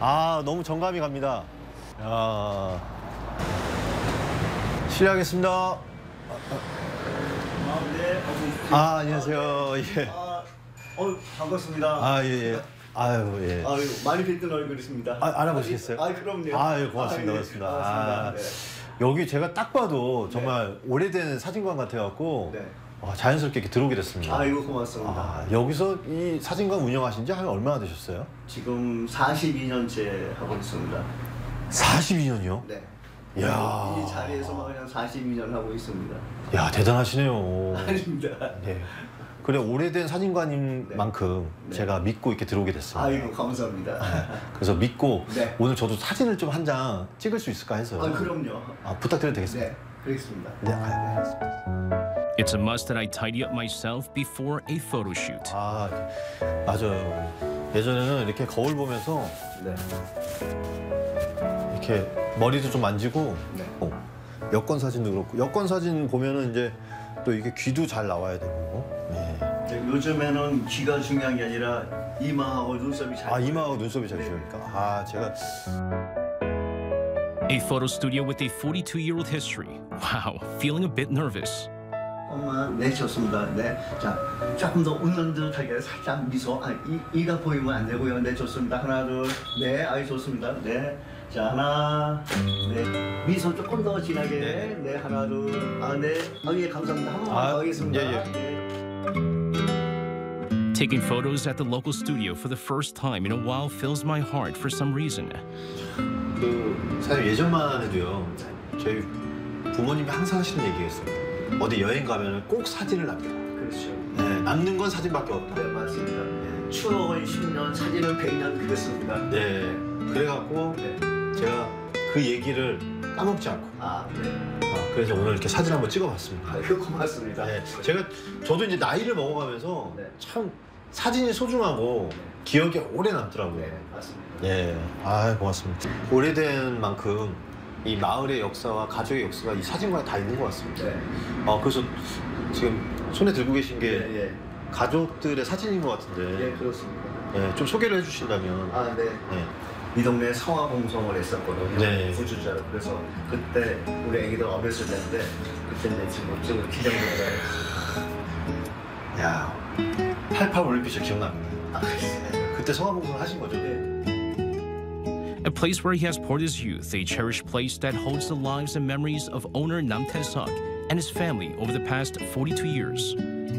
아, 너무 정감이 갑니다. 야. 실례하겠습니다. 네. 안녕하세요. 예. 반갑습니다. 아, 예, 예. 아유, 예. 아유, 많이 뵀던 얼굴이십니다. 알아보시겠어요? 그럼요. 예, 고맙습니다. 고맙습니다. 고맙습니다. 네. 여기 제가 딱 봐도 정말 오래된 사진관 같아갖고 네. 자연스럽게 이렇게 들어오게 됐습니다. 아이고, 고맙습니다. 여기서 이 사진관 운영하신 지 한 얼마나 되셨어요? 지금 42년째 하고 있습니다. 42년이요? 네. 이야. 이 자리에서만 그냥 42년 하고 있습니다. 야, 대단하시네요. 아닙니다. 네. 그래, 오래된 사진관인 네. 만큼 네. 제가 믿고 이렇게 들어오게 됐습니다. 아이고, 감사합니다. 그래서 믿고 네. 오늘 저도 사진을 좀 한 장 찍을 수 있을까 해서 그럼요. 부탁드려도 되겠습니까? 네, 그렇습니다. 네, 알겠습니다. It's a must that I tidy up myself before a photo shoot. 맞아요. 예전에는 이렇게 거울 보면서 네. 이렇게 머리도 좀 만지고 네. 여권 사진도 그렇고 여권 사진 보면은 이제 또 이게 귀도 잘 나와야 되고 네. 요즘에는 귀가 중요한 게 아니라 이마하고 눈썹이 잘 이마하고 눈썹이 잘 좋으니까 제가 A photo studio with a 42-year-old history. Wow, feeling a bit nervous. 네, 좋습니다. 네, 자, 조금 더 웃는 듯하게 살짝 미소. 이가 보이면 안 되고요. 네, 좋습니다. 하나, 둘, 네, 좋습니다. 네, 자, 하나, 네, 미소 조금 더 진하게. 네, 하나, 둘, 네, 예, 감사합니다. 한 번만 더 하겠습니다. 예. 네. Taking photos at the local studio for the first time in a while fills my heart for some reason. 사실 예전만 해도요. 저희 부모님이 항상 하시는 얘기가 있습니다. 어디 여행 가면 꼭 사진을 남겨라. 그렇죠. 네, 남는 건 사진밖에 없다. 네, 맞습니다. 네. 추억은 10년, 사진은 100년 그랬습니다. 네, 그래갖고 네. 제가 그 얘기를 까먹지 않고 네. 그래서 오늘 이렇게 사진 한번 찍어봤습니다. 고맙습니다. 네, 저도 이제 나이를 먹어가면서 네. 참 사진이 소중하고 기억이 오래 남더라고요. 네, 맞습니다. 네, 고맙습니다. 오래된 만큼 이 마을의 역사와 가족의 역사가 이 사진관에 다 있는 것 같습니다. 네. 그래서 지금 손에 들고 계신 게 예. 가족들의 사진인 것 같은데 예, 그렇습니다. 네, 좀 소개를 해주신다면. 네. 네. 이 동네에 성화봉송을 했었거든요. 네. 구주자로. 그래서 그때 우리 애기들 어렸을 때인데 그때 내 지금 기념일에 야, 88 올림픽 저 기억납니다. 그때 성화봉송을 하신 거죠? A place where he has poured his youth, a cherished place that holds the lives and memories of owner Nam Tae-seok and his family over the past 42 years.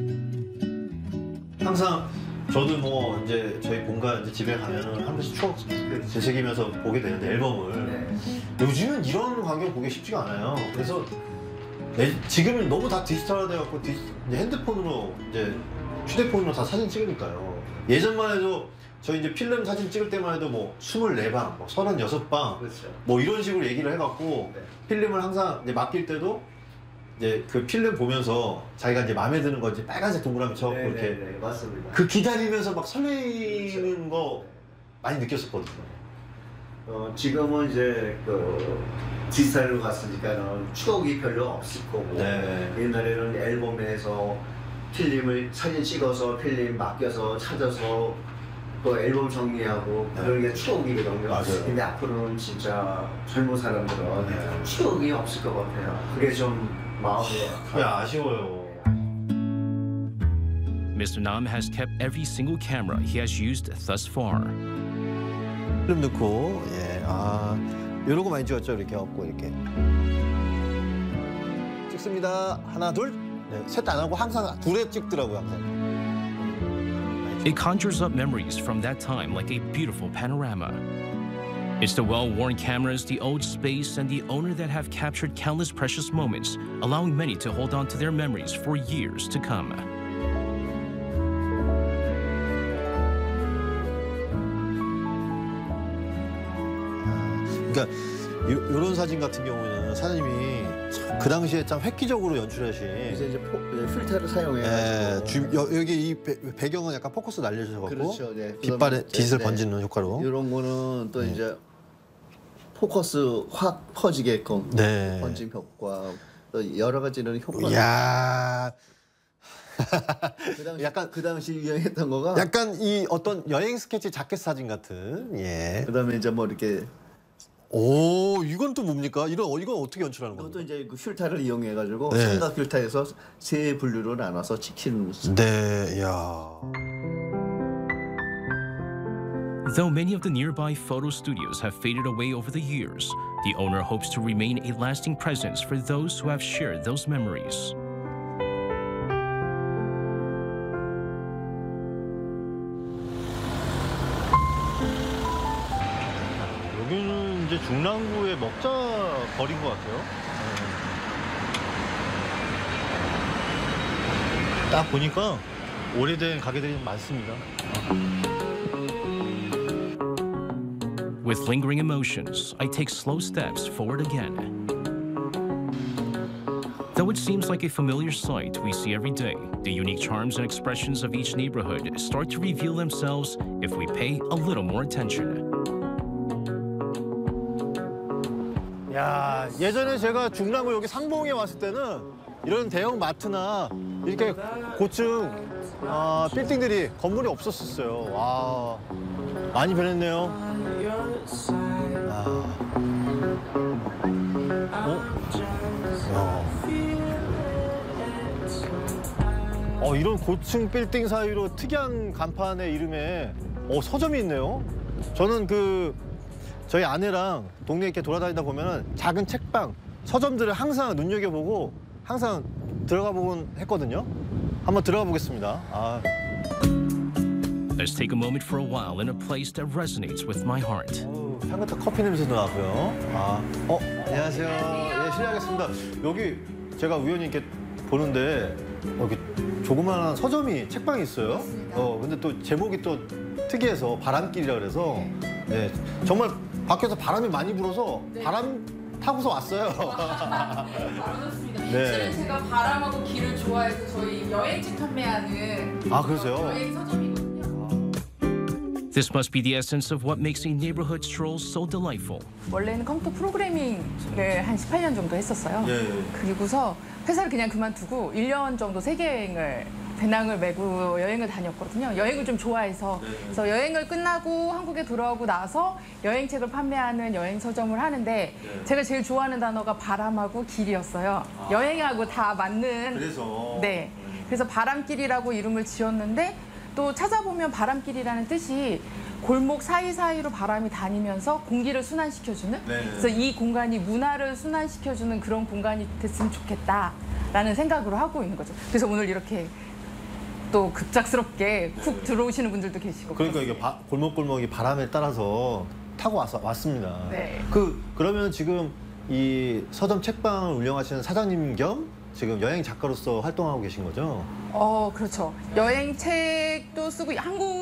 항상 저도 뭐 이제 저희 본가 이제 집에 가면은 한 번씩 추억 되새기면서 보게 되는데 앨범을. 네. 요즘은 이런 광경 보기 쉽지가 않아요. 그래서 지금은 너무 다 디지털화돼갖고 이제 핸드폰으로 이제 휴대폰으로 다 사진 찍으니까요. 예전만 해도 저희 이제 필름 사진 찍을 때만 해도 뭐 24방, 뭐 36방, 그렇죠. 뭐 이런 식으로 얘기를 해갖고 필름을 항상 이제 맡길 때도 이제 그 필름 보면서 자기가 이제 마음에 드는 거 이제 빨간색 동그라미 쳐갖고 이렇게 네, 맞습니다. 그 기다리면서 막 설레이는 거 많이 느꼈었거든요. 지금은 이제 디지털로 갔으니까는 추억이 별로 없을 거고 네. 옛날에는 앨범에서 필름을 사진 찍어서 필름 맡겨서 찾아서 또 앨범 정리하고 그런 게 추억이거든요. 맞아요. 근데 앞으로는 진짜 젊은 사람들은 추억이 없을 것 같아요. 그게 좀 마음이 그게 아쉬워요. Mr. Nam has kept every single camera he has used thus far. 필름 넣고 이러고 많이 찍었죠. 이렇게 없고 이렇게 찍습니다. 하나 둘 셋 안 하고 항상 둘에 찍더라고요. 항상. It conjures up memories from that time like a beautiful panorama. It's the well-worn cameras, the old space, and the owner that have captured countless precious moments, allowing many to hold on to their memories for years to come. 그러니까 이런 사진 같은 경우는 사장님이 그 당시에 참 획기적으로 연출하신. 이제 필터를 사용해. 여기 이 배경은 약간 포커스 날려주셔서 그렇죠. 네. 빛발에 빛을 번지는 효과로. 이런 거는 또 이제 포커스 확 퍼지게끔 번짐 효과, 또 여러 가지는 효과. 이야. 그 당시 유행했던 거가 약간 이 어떤 여행 스케치 자켓 사진 같은. 예. 그다음에 이제 뭐 이렇게 오, 이건 또 뭡니까? 이건 어떻게 연출하는 이것도 겁니까? 이제 그 필터를 이용해 가지고 네. 삼각 필터에서 세 분류로 나눠서 치킨 네, 야. Though many of the nearby photo studios have faded away over the years, the owner hopes to remain a lasting presence for those who have shared those memories. 여기는 이제 중랑구의 먹자 거리인 것 같아요. 딱 보니까 오래된 가게들이 많습니다. With lingering emotions, I take slow steps forward again. Though it seems like a familiar sight we see every day, the unique charms and expressions of each neighborhood start to reveal themselves if we pay a little more attention. 야, 예전에 제가 중랑구 여기 상봉에 왔을 때는 이런 대형 마트나 이렇게 고층 빌딩들이 건물이 없었어요. 와, 많이 변했네요. 이런 고층 빌딩 사이로 특이한 간판의 이름에 서점이 있네요. 저는 저희 아내랑 동네 이렇게 돌아다니다 보면은 작은 책방, 서점들을 항상 눈여겨보고 항상 들어가 보곤 했거든요. 한번 들어가 보겠습니다. Let's take a moment for a while in a place that resonates with my heart. 향긋한 커피 냄새도 나고요. 안녕하세요. 예, 실례하겠습니다. 여기 제가 우연히 이렇게 보는데 여기 조그마한 서점이 책방이 있어요. 근데 또 제목이 또 특이해서 바람길이라 그래서 네, 정말 밖에서 바람이 많이 불어서 바람 타고서 왔어요. 그렇습니다. 네. 실은 제가 바람하고 길을 좋아해서 저희 여행책 판매하는 그러세요? 여행 서점이거든요. This must be the essence of what makes a neighborhood stroll so delightful. 원래는 컴퓨터 프로그래밍을 한 18년 정도 했었어요. 예. 그리고서 회사를 그냥 그만두고 1년 정도 세계 여행을 배낭을 메고 여행을 다녔거든요. 여행을 좀 좋아해서. 그래서 여행을 끝나고 한국에 돌아오고 나서 여행책을 판매하는 여행 서점을 하는데 제가 제일 좋아하는 단어가 바람하고 길이었어요. 여행하고 다 맞는. 그래서 네. 그래서 바람길이라고 이름을 지었는데 또 찾아보면 바람길이라는 뜻이 골목 사이사이로 바람이 다니면서 공기를 순환시켜주는 그래서 이 공간이 문화를 순환시켜주는 그런 공간이 됐으면 좋겠다라는 생각으로 하고 있는 거죠. 그래서 오늘 이렇게 또 급작스럽게 훅 들어오시는 분들도 계시고 그러니까 이게 골목골목이 바람에 따라서 타고 왔습니다. 네. 그러면 지금 이 서점 책방을 운영하시는 사장님 겸 지금 여행 작가로서 활동하고 계신 거죠? 그렇죠. 여행책도 쓰고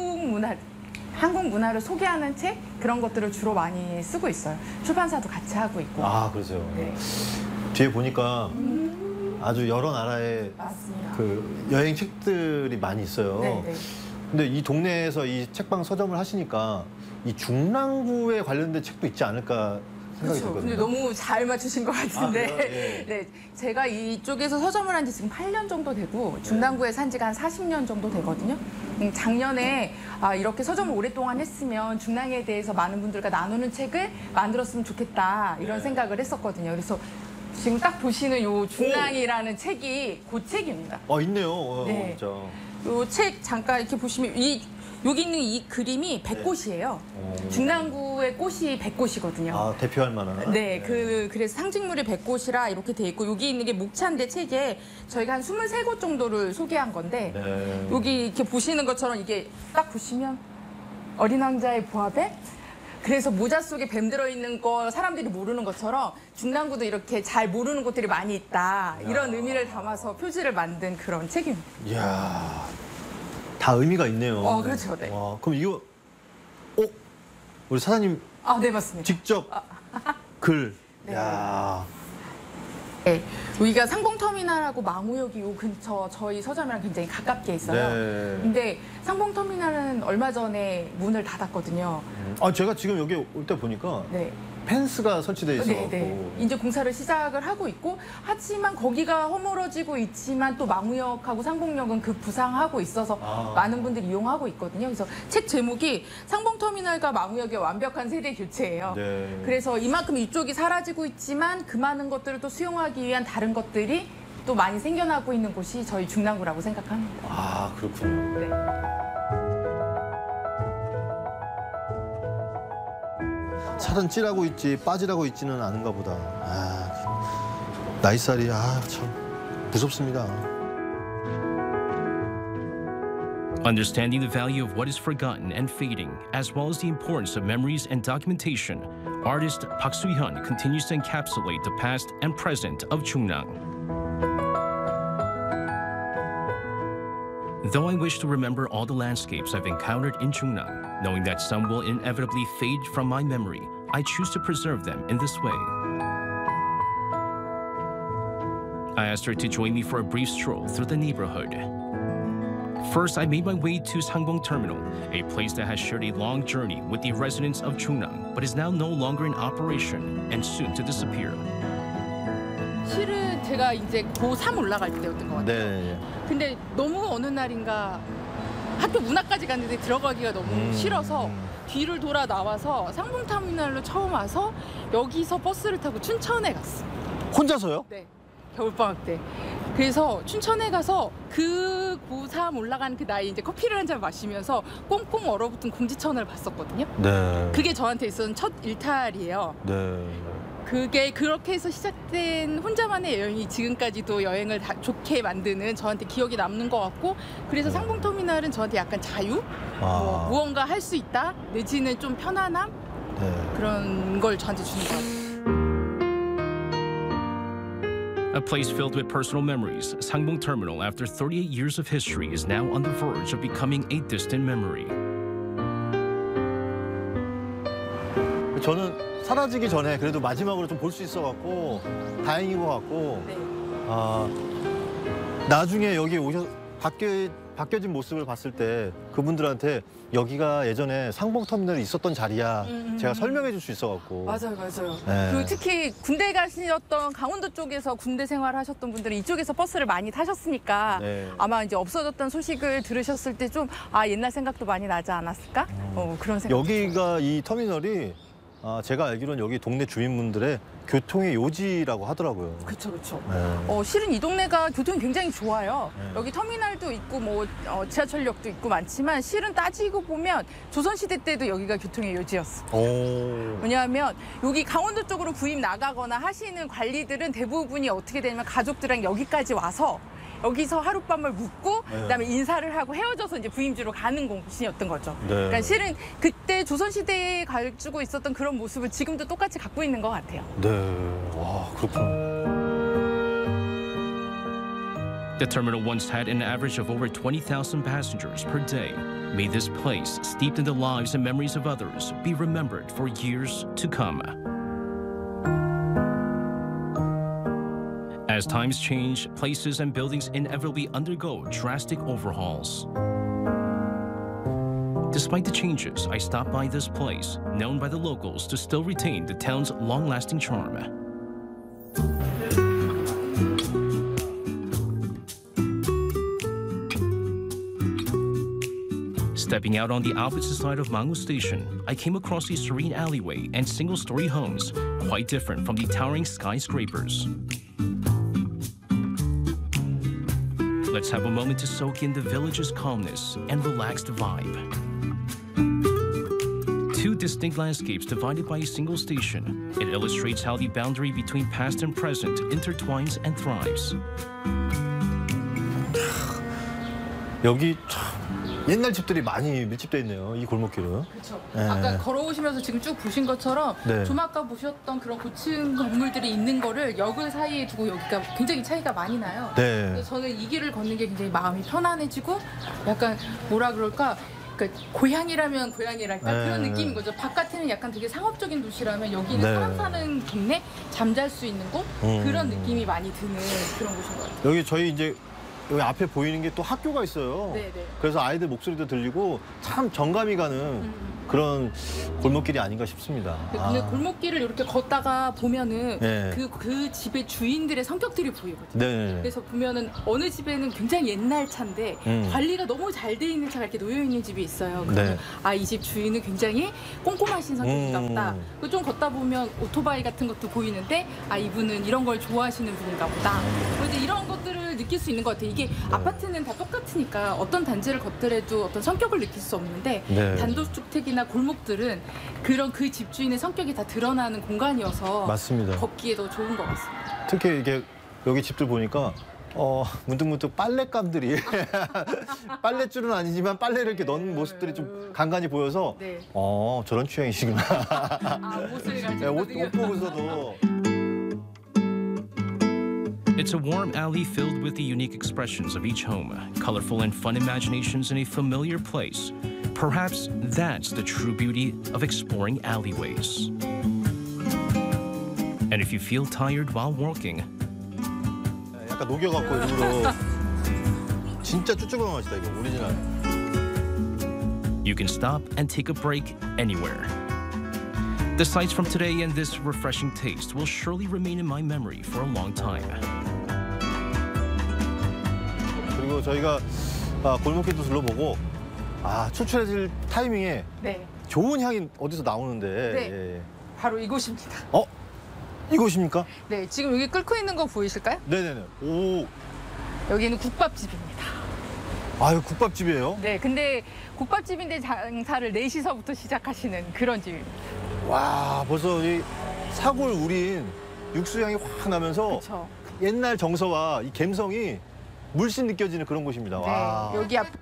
한국 문화를 소개하는 책 그런 것들을 주로 많이 쓰고 있어요. 출판사도 같이 하고 있고. 그러세요. 네. 뒤에 보니까 아주 여러 나라의 맞습니다. 그 여행 책들이 많이 있어요. 네, 네. 근데 이 동네에서 이 책방 서점을 하시니까 이 중랑구에 관련된 책도 있지 않을까 생각이 그렇죠. 근데 들거든요. 너무 잘 맞추신 것 같은데. 그래요? 예. 네, 제가 이쪽에서 서점을 한 지 지금 8년 정도 되고 중랑구에 산 지가 한 40년 정도 되거든요. 작년에 이렇게 서점을 오랫동안 했으면 중랑에 대해서 많은 분들과 나누는 책을 만들었으면 좋겠다 이런 생각을 했었거든요. 그래서 지금 딱 보시는 요 중랑이라는 책이 그 책입니다. 있네요. 네. 진짜. 요 책 잠깐 이렇게 보시면 여기 있는 이 그림이 백꽃이에요. 중랑구의 꽃이 백꽃이거든요. 대표할 만한. 네, 그래서 상징물이 백꽃이라 이렇게 돼 있고 여기 있는 게 목차인데 책에 저희가 한 23곳 정도를 소개한 건데 네. 여기 이렇게 보시는 것처럼 이게 딱 보시면 어린 왕자의 보아뱀? 그래서 모자 속에 뱀 들어있는 거 사람들이 모르는 것처럼 중랑구도 이렇게 잘 모르는 곳들이 많이 있다. 이런 의미를 담아서 표지를 만든 그런 책입니다. 이야, 다 의미가 있네요. 그렇죠. 네. 그럼 이거, 우리 사장님 네, 맞습니다. 직접 글. 네. 이야. 네, 여기가 상봉터미널하고 망우역이 요 근처 저희 서점이랑 굉장히 가깝게 있어요. 네. 근데 상봉터미널은 얼마 전에 문을 닫았거든요. 제가 지금 여기 올 때 보니까 네. 펜스가 설치돼 있어갖고. 네. 이제 공사를 시작을 하고 있고 하지만 거기가 허물어지고 있지만 또 망우역하고 상봉역은 그 부상하고 있어서 많은 분들이 이용하고 있거든요. 그래서 책 제목이 상봉터미널과 망우역의 완벽한 세대 교체예요. 네. 그래서 이만큼 이쪽이 사라지고 있지만 그 많은 것들을 또 수용하기 위한 다른 것들이 또 많이 생겨나고 있는 곳이 저희 중랑구라고 생각합니다. 아, 그렇군요. 네. 살은 찌라고 있지 빠지라고 있지는 않은가 보다. 나이살이 참 무섭습니다. Understanding the value of what is forgotten and fading, as well as the importance of memories and documentation, artist Park Soo-hyun continues to encapsulate the past and present of Chungnam. Though I wish to remember all the landscapes I've encountered in Chungnam, knowing that some will inevitably fade from my memory, I choose to preserve them in this way. I asked her to join me for a brief stroll through the neighborhood. First, I made my way to Sangbong Terminal, a place that has shared a long journey with the residents of Chungnam, but is now no longer in operation and soon to disappear. 실은 제가 이제 고3 올라갈 때였던 것 같아요. 네. 근데 너무 어느 날인가 학교 문학까지 갔는데 들어가기가 너무 싫어서 뒤를 돌아 나와서 상봉터미널로 처음 와서 여기서 버스를 타고 춘천에 갔어. 혼자서요? 네. 겨울방학 때. 그래서 춘천에 가서 그 고3 올라가는 그 나이 이제 커피를 한 잔 마시면서 꽁꽁 얼어붙은 공지천을 봤었거든요. 네. 그게 저한테 있었던 첫 일탈이에요. 네. 그게 그렇게 해서 시작된 혼자만의 여행이 지금까지도 여행을 좋게 만드는 저한테 기억이 남는 것 같고 그래서 상봉터미널은 저한테 약간 자유? 뭐 무언가 할 수 있다? 내지는 좀 편안함? 그런 걸 저한테 주는 것 같아요. A place filled with personal memories, Sangbong Terminal, after 38 years of history, is now on the verge of becoming a distant memory. 저는 사라지기 전에 그래도 마지막으로 좀 볼 수 있어갖고 다행인 것 같고 네. 나중에 여기 바뀌어진 모습을 봤을 때 그분들한테 여기가 예전에 상봉터미널이 있었던 자리야 제가 설명해 줄 수 있어갖고 맞아요. 네. 그리고 특히 군대 가시던 강원도 쪽에서 군대 생활하셨던 분들은 이쪽에서 버스를 많이 타셨으니까 네. 아마 이제 없어졌던 소식을 들으셨을 때 좀 옛날 생각도 많이 나지 않았을까? 그런 생각. 여기가 이 터미널이 제가 알기로는 여기 동네 주민분들의 교통의 요지라고 하더라고요. 그렇죠. 네. 실은 이 동네가 교통이 굉장히 좋아요. 네. 여기 터미널도 있고 뭐 지하철역도 있고 많지만 실은 따지고 보면 조선시대 때도 여기가 교통의 요지였어. 왜냐하면 여기 강원도 쪽으로 부임 나가거나 하시는 관리들은 대부분이 어떻게 되냐면 가족들이랑 여기까지 와서 여기서 하룻밤을 묵고 그다음에 인사를 하고 헤어져서 이제 부임지로 가는 곳이었던 거죠. 네. 그러니까 실은 그때 조선시대에 가지고 있었던 그런 모습을 지금도 똑같이 갖고 있는 것 같아요. 네, 와 그렇구나. The terminal once had an average of over 20,000 passengers per day, made this place, steeped in the lives and memories of others, be remembered for years to come. As times change, places and buildings inevitably undergo drastic overhauls. Despite the changes, I stopped by this place, known by the locals to still retain the town's long-lasting charm. Stepping out on the opposite side of Mangu Station, I came across a serene alleyway and single-story homes, quite different from the towering skyscrapers. Let's have a moment to soak in the village's calmness and relaxed vibe. Two distinct landscapes divided by a single station. It illustrates how the boundary between past and present intertwines and thrives. 여기 참 옛날 집들이 많이 밀집돼 있네요. 이 골목길은. 그렇죠. 네. 아까 걸어오시면서 지금 쭉 보신 것처럼 네. 좀 아까 보셨던 그런 고층 건물들이 있는 거를 역을 사이에 두고 여기가 굉장히 차이가 많이 나요. 네. 그래서 저는 이 길을 걷는 게 굉장히 마음이 편안해지고 약간 뭐라 그럴까 그러니까 고향이라면 고향이랄까 네. 그런 느낌인 거죠. 바깥에는 약간 되게 상업적인 도시라면 여기는 네. 사람 사는 동네, 잠잘 수 있는 곳 그런 느낌이 많이 드는 그런 곳인 것 같아요. 여기 저희 이제 여기 앞에 보이는 게 또 학교가 있어요. 네네. 그래서 아이들 목소리도 들리고 참 정감이 가는 그런 골목길이 아닌가 싶습니다. 근데 골목길을 이렇게 걷다가 보면은 네. 그 집의 주인들의 성격들이 보이거든요. 네. 그래서 보면은 어느 집에는 굉장히 옛날 차인데 관리가 너무 잘 돼 있는 차가 이렇게 놓여 있는 집이 있어요. 네. 아, 이 집 주인은 굉장히 꼼꼼하신 성격인가 보다. 그리고 좀 걷다 보면 오토바이 같은 것도 보이는데 아, 이분은 이런 걸 좋아하시는 분인가 보다. 이제 이런 것들을 느낄 수 있는 것 같아요. 이게 아파트는 다 똑같으니까 어떤 단지를 걷더라도 어떤 성격을 느낄 수 없는데 네. 단독주택이나 골목들은 그런 그 집주인의 성격이 다 드러나는 공간이어서 맞습니다. 걷기에 더 좋은 것 같습니다. 특히 이게 여기 집들 보니까 문득문득 빨랫감들이 빨랫줄은 아니지만 빨래를 이렇게 넣는 모습들이 좀 간간히 보여서 네. 저런 취향이시구나. 아, 옷을 가지고 옷 보고서도. It's a warm alley filled with the unique expressions of each home, colorful and fun imaginations in a familiar place. Perhaps that's the true beauty of exploring alleyways. And if you feel tired while walking, 약간 녹여갖고 일부러 진짜 쭈쭈한 맛이다 이거 오리지널. you can stop and take a break anywhere. The sights from today and this refreshing taste will surely remain in my memory for a long time. 그리고 저희가 골목길도 둘러보고 출출해질 타이밍에 네, 좋은 향이 어디서 나오는데 네. 예. 바로 이곳입니다. 이곳입니까? 네, 지금 여기 끓고 있는 거 보이실까요? 네네네. 오, 여기는 국밥집입니다. 이거 국밥집이에요? 네, 근데 국밥집인데 장사를 4시서부터 시작하시는 그런 집입니다. 와, 벌써 이 사골 우린 육수 향이 확 나면서 그렇죠. 옛날 정서와 이 감성이 물씬 느껴지는 그런 곳입니다. 와. 네, 여기 앞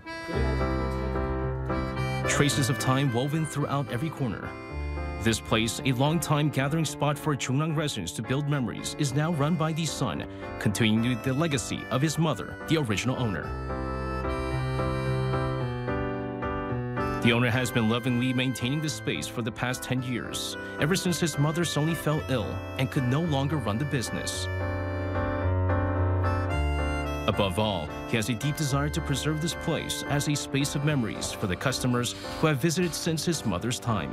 Traces of time woven throughout every corner. This place, a long-time gathering spot for Chungnang residents to build memories, is now run by the son, continuing the legacy of his mother, the original owner. The owner has been lovingly maintaining the space for the past 10 years, ever since his mother suddenly fell ill and could no longer run the business. Above all, he has a deep desire to preserve this place as a space of memories for the customers who have visited since his mother's time.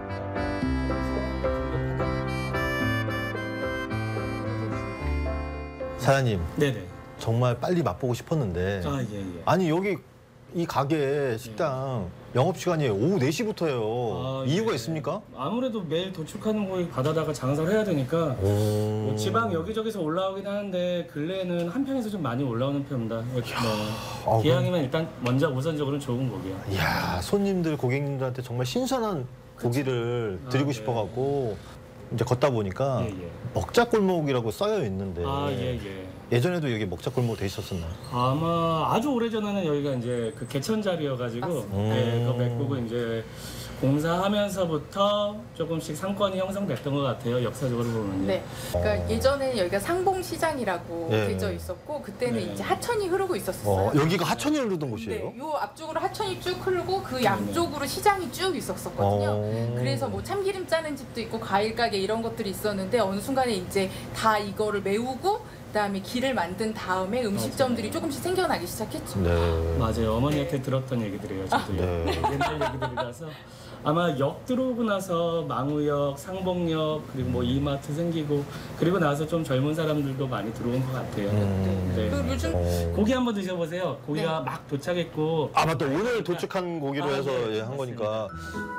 사장님, 네네. 정말 빨리 맛보고 싶었는데 예. 아니 여기 이 가게 식당 영업시간이 오후 4시부터예요. 이유가 있습니까? 아무래도 매일 도축하는 거에 받아다가 장사를 해야 되니까 뭐 지방 여기저기서 올라오긴 하는데 근래에는 한평에서 좀 많이 올라오는 편입니다. 기왕이면 일단 먼저 우선적으로는 좋은 고기야. 이야, 손님들, 고객님들한테 정말 신선한 고기를 드리고 네. 싶어갖고 이제 걷다 보니까 예. 먹자골목이라고 써여 있는데 예. 예전에도 여기 먹자골목 돼 있었었나요? 아마 아주 오래전에는 여기가 이제 그 개천 자리여가지고 그거 메꾸고 이제 공사하면서부터 조금씩 상권이 형성됐던 것 같아요. 역사적으로 보면요. 네. 그러니까 예전에는 여기가 상봉시장이라고 네. 되어 있었고 그때는 네. 이제 하천이 흐르고 있었어요. 여기가 하천이 흐르던 곳이에요? 네, 요 앞쪽으로 하천이 쭉 흐르고 그 양쪽으로 시장이 쭉 있었거든요. 그래서 뭐 참기름 짜는 집도 있고 과일 가게 이런 것들이 있었는데 어느 순간에 이제 다 이거를 메우고 그다음에 길을 만든 다음에 음식점들이 조금씩 생겨나기 시작했죠. 네. 맞아요. 어머니한테 들었던 얘기들이에요. 저도 네. 옛날 얘기들이라서 아마 역 들어오고 나서 망우역, 상봉역 그리고 뭐 이마트 생기고 그리고 나서 좀 젊은 사람들도 많이 들어온 것 같아요. 네. 그리고 요즘 고기 한번 드셔보세요. 고기가 네. 막 도착했고 맞다. 오늘 도축한 고기로 해서 네, 한 거니까.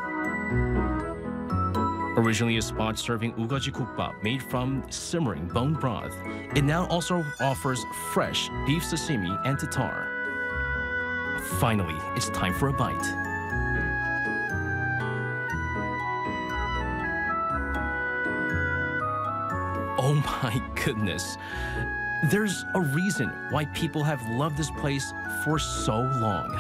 Originally a spot serving ugaji kukbap made from simmering bone broth, it now also offers fresh beef sashimi and tartar. Finally, it's time for a bite. Oh my goodness. There's a reason why people have loved this place for so long.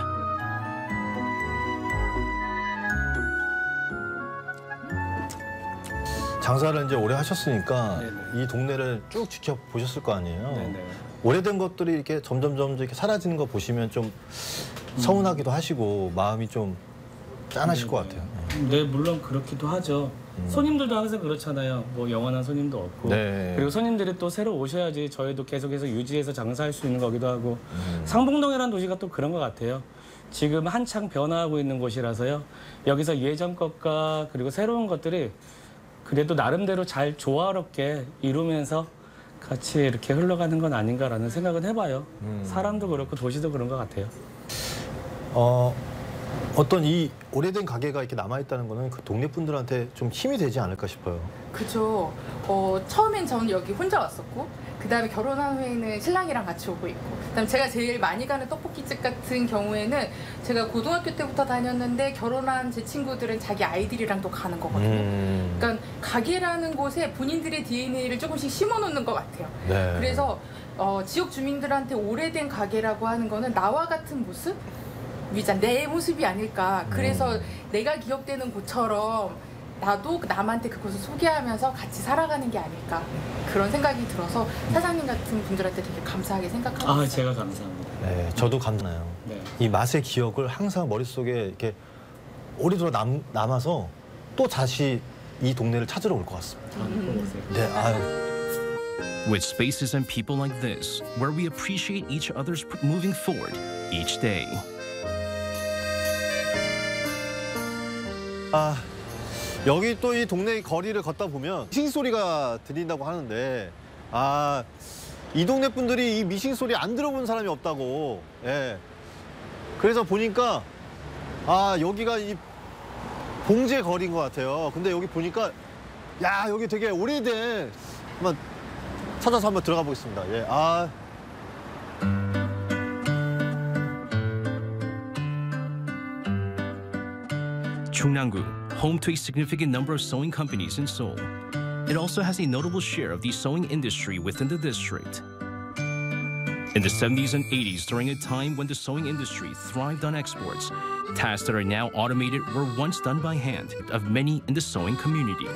장사를 이제 오래 하셨으니까 네네. 이 동네를 쭉 지켜보셨을 거 아니에요? 네네. 오래된 것들이 이렇게 점점 이렇게 사라지는 거 보시면 좀 서운하기도 하시고 마음이 좀 짠하실 것 같아요. 네, 물론 그렇기도 하죠. 손님들도 항상 그렇잖아요. 뭐 영원한 손님도 없고. 네. 그리고 손님들이 또 새로 오셔야지 저희도 계속해서 유지해서 장사할 수 있는 거기도 하고. 상봉동이라는 도시가 또 그런 것 같아요. 지금 한창 변화하고 있는 곳이라서요. 여기서 예전 것과 그리고 새로운 것들이 그래도 나름대로 잘 조화롭게 이루면서 같이 이렇게 흘러가는 건 아닌가라는 생각은 해봐요. 사람도 그렇고 도시도 그런 것 같아요. 어떤 이 오래된 가게가 이렇게 남아있다는 거는 그 동네 분들한테 좀 힘이 되지 않을까 싶어요. 그죠. 처음엔 저는 여기 혼자 왔었고, 그 다음에 결혼한 후에는 신랑이랑 같이 오고 있고, 그다음에 제가 제일 많이 가는 떡볶이집 같은 경우에는 제가 고등학교 때부터 다녔는데 결혼한 제 친구들은 자기 아이들이랑 또 가는 거거든요. 그러니까 가게라는 곳에 본인들의 DNA를 조금씩 심어놓는 것 같아요. 네. 그래서 지역 주민들한테 오래된 가게라고 하는 거는 나와 같은 모습? 내 모습이 아닐까. 그래서 내가 기억되는 곳처럼 나도 남한테 그것을 소개하면서 같이 살아가는 게 아닐까. 그런 생각이 들어서 사장님 같은 분들한테 되게 감사하게 생각하고 있어요. 제가 감사합니다. 네, 저도 감사해요. 네. 이 맛의 기억을 항상 머릿속에 이렇게 오래도록 남아서 또 다시 이 동네를 찾으러 올 것 같습니다. 네, 아유. With spaces and people like this, where we appreciate each other's moving forward each day. 여기 또 이 동네 거리를 걷다 보면 미싱 소리가 들린다고 하는데 이 동네 분들이 이 미싱 소리 안 들어본 사람이 없다고. 예. 그래서 보니까 여기가 이 봉제 거리인 것 같아요. 근데 여기 보니까 여기 되게 오래된 한번 찾아서 한번 들어가 보겠습니다. 예. Chungnam-gu, home to a significant number of sewing companies in Seoul. It also has a notable share of the sewing industry within the district. In the 70s and 80s, during a time when the sewing industry thrived on exports, tasks that are now automated were once done by hand of many in the sewing community.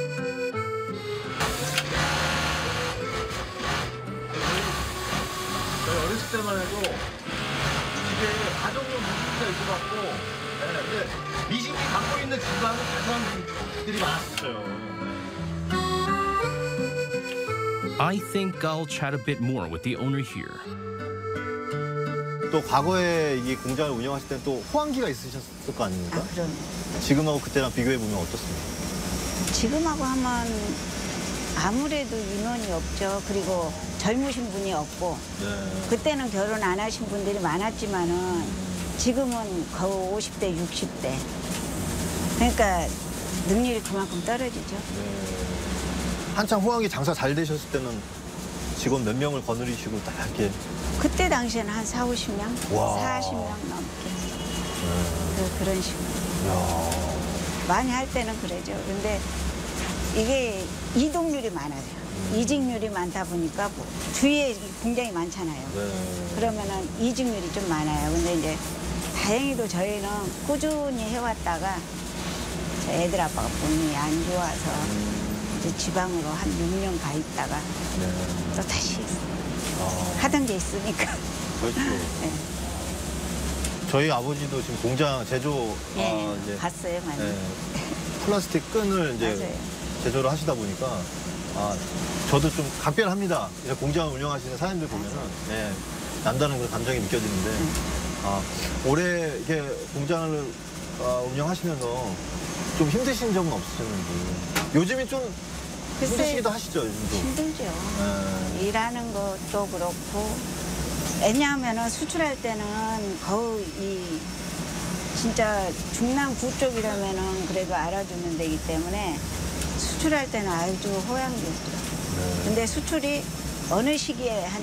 저희 어렸을 때만 해도 집에 가정용 미싱기가 있어갖고 근데 미싱기 갖고 있는 집안은 가정들이 많았어요. I think I'll chat a bit more with the owner here. 또 과거에 이 공장을 운영하실 때는 또 호황기가 있으셨을 거 아닙니까? 그럼 지금하고 그때랑 비교해보면 어떻습니까? 지금하고 하면 아무래도 인원이 없죠. 그리고 젊으신 분이 없고 그때는 결혼 안 하신 분들이 많았지만은 지금은 거의 50대, 60대. 그러니까 능률이 그만큼 떨어지죠. 한창 호황기 장사 잘 되셨을 때는 직원 몇 명을 거느리시고 딱 이렇게 그때 당시에는 한 4, 50명? 와. 40명 넘게. 그런 식으로. 이야. 많이 할 때는 그러죠. 근데 이게 이동률이 많아요. 이직률이 많다 보니까 뭐 주위에 공장이 많잖아요. 그러면은 이직률이 좀 많아요. 근데 이제 다행히도 저희는 꾸준히 해왔다가 애들 아빠가 몸이 안 좋아서 이제 지방으로 한 6년 가 있다가 또 다시 하던 게 있으니까. 그렇죠. 네. 저희 아버지도 지금 공장 제조 이제 봤어요, 많이. 플라스틱 끈을 이제 맞아요. 제조를 하시다 보니까 저도 좀 각별합니다. 이제 공장을 운영하시는 사장님들 보면은 남다른 그런 감정이 느껴지는데 올해 이렇게 공장을 운영하시면서 좀 힘드신 점은 없으셨는지. 요즘이 좀 글쎄, 힘드시기도 하시죠, 요즘도. 힘들죠. 일하는 것도 그렇고. 왜냐하면 수출할 때는 거의 진짜 중남부 쪽이라면은 그래도 알아주는 데이기 때문에 수출할 때는 아주 호양이었죠. 근데 수출이 어느 시기에 한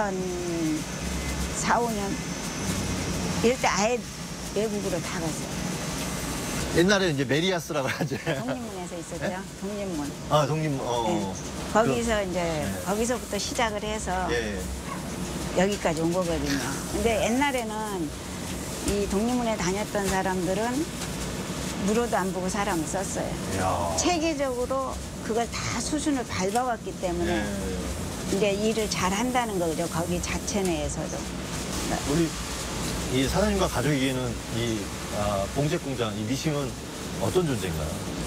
2004, 5년 이럴 때 아예 외국으로 다 갔어요. 옛날에 이제 메리아스라고 하죠. 독립문에서 있었죠. 독립문. 독립문. 네. 거기서 이제 거기서부터 시작을 해서 여기까지 온 거거든요. 근데 옛날에는 이 독립문에 다녔던 사람들은 물어도 안 보고 사람을 썼어요. 이야. 체계적으로 그걸 다 수순을 밟아왔기 때문에 이제 일을 잘 한다는 거죠. 거기 자체 내에서도. 우리 이 사장님과 가족에게는 이 봉제 공장, 이 미싱은 어떤 존재인가요?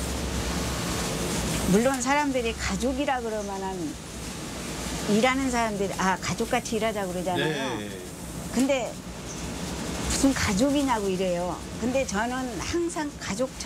물론 사람들이 가족이라 그러면은 일하는 사람들이 가족같이 일하자 그러잖아요. 근데 무슨 가족이냐고 이래요. 근데 저는 항상 가족